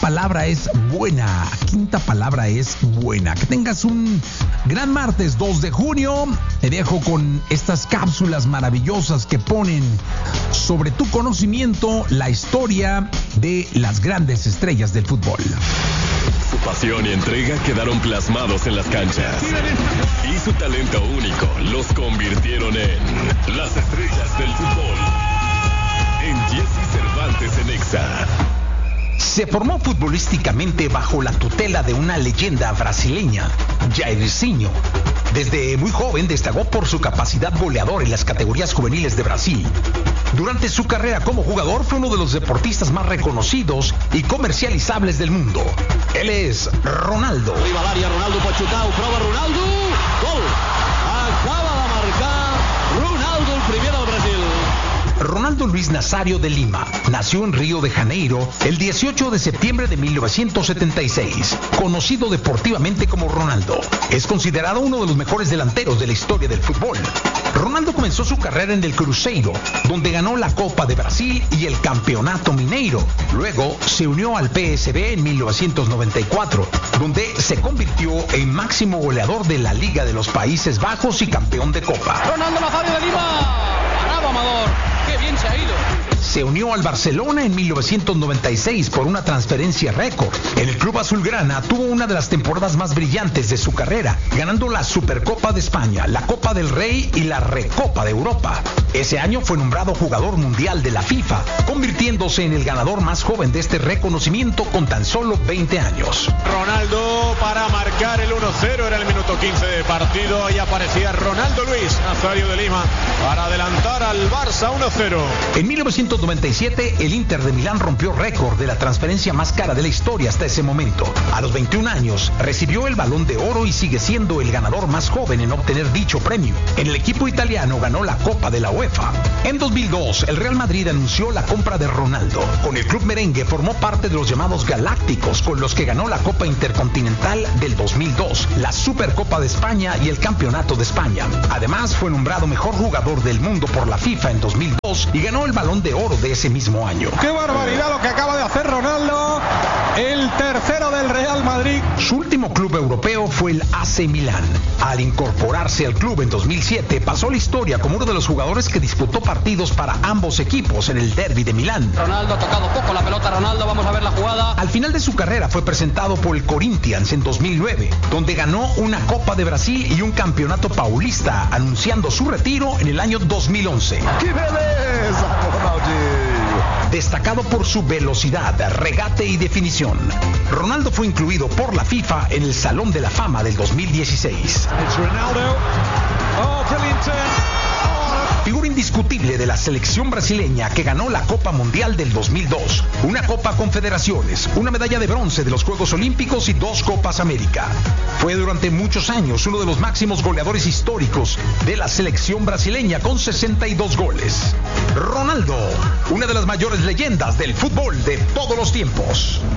palabra es buena. Quinta palabra es buena. Que tengas un gran martes 2 de junio. Te dejo con estas cápsulas maravillosas que ponen sobre tu conocimiento la historia de las grandes estrellas del fútbol. Su pasión y entrega quedaron plasmados en las canchas. Y su talento único los convirtieron en las estrellas del fútbol. En Jesse Cervantes en Exa. Se formó futbolísticamente bajo la tutela de una leyenda brasileña, Jairzinho. Desde muy joven destacó por su capacidad goleadora en las categorías juveniles de Brasil. Durante su carrera como jugador fue uno de los deportistas más reconocidos y comercializables del mundo. Él es Ronaldo. Rivalaria, Ronaldo pot xutar, ho prova Ronaldo, gol! Acaba de marcar Ronaldo, el primer del Brasil. Ronaldo Luis Nazario de Lima nació en Río de Janeiro el 18 de septiembre de 1976. Conocido deportivamente como Ronaldo, es considerado uno de los mejores delanteros de la historia del fútbol. Ronaldo comenzó su carrera en el Cruzeiro, donde ganó la Copa de Brasil y el Campeonato Mineiro. Luego se unió al PSV en 1994, donde se convirtió en máximo goleador de la Liga de los Países Bajos y campeón de Copa. Ronaldo Nazario de Lima, bravo Amador, qué bien se ha ido. Se unió al Barcelona en 1996 por una transferencia récord. En el club azulgrana tuvo una de las temporadas más brillantes de su carrera, ganando la Supercopa de España, la Copa del Rey y la Recopa de Europa. Ese año fue nombrado jugador mundial de la FIFA, convirtiéndose en el ganador más joven de este reconocimiento con tan solo 20 años. Ronaldo para marcar el 1-0, era el minuto 15 de partido y aparecía Ronaldo Luis Nazario de Lima para adelantar al Barça 1-0. En 1997, el Inter de Milán rompió récord de la transferencia más cara de la historia hasta ese momento. A los 21 años, recibió el Balón de Oro y sigue siendo el ganador más joven en obtener dicho premio. En el equipo italiano ganó la Copa de la UEFA. En 2002, el Real Madrid anunció la compra de Ronaldo. Con el club merengue formó parte de los llamados Galácticos, con los que ganó la Copa Intercontinental del 2002, la Supercopa de España y el Campeonato de España. Además, fue nombrado mejor jugador del mundo por la FIFA en 2002 y ganó el Balón de Oro de ese mismo año. ¡Qué barbaridad lo que acaba de hacer Ronaldo! El tercero del Real Madrid. Su último club europeo fue el AC Milán. Al incorporarse al club en 2007, pasó la historia como uno de los jugadores que disputó partidos para ambos equipos en el Derby de Milán. Ronaldo ha tocado poco la pelota, Ronaldo, vamos a ver la jugada. Al final de su carrera fue presentado por el Corinthians en 2009, donde ganó una Copa de Brasil y un Campeonato Paulista, anunciando su retiro en el año 2011. ¡Qué belleza, Ronaldinho! Destacado por su velocidad, regate y definición, Ronaldo fue incluido por la FIFA en el Salón de la Fama del 2016. Figura indiscutible de la selección brasileña que ganó la Copa Mundial del 2002, una Copa Confederaciones, una medalla de bronce de los Juegos Olímpicos y 2 Copas América. Fue durante muchos años uno de los máximos goleadores históricos de la selección brasileña con 62 goles. Ronaldo, una de las mayores leyendas del fútbol de todos los tiempos.